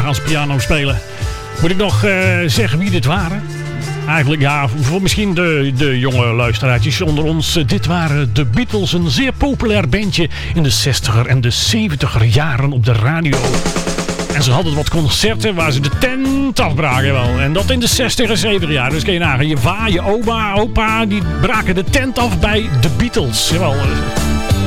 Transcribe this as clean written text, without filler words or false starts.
gaan ze piano spelen. Moet ik nog zeggen wie dit waren? Eigenlijk ja, voor misschien de jonge luisteraartjes onder ons. Dit waren de Beatles, een zeer populair bandje in de 60er en de 70er jaren op de radio. En ze hadden wat concerten waar ze de tent afbraken wel. En dat in de 60 en 70 jaar. Dus kun je nagaan, je va, je opa, die braken de tent af bij de Beatles. Jawel.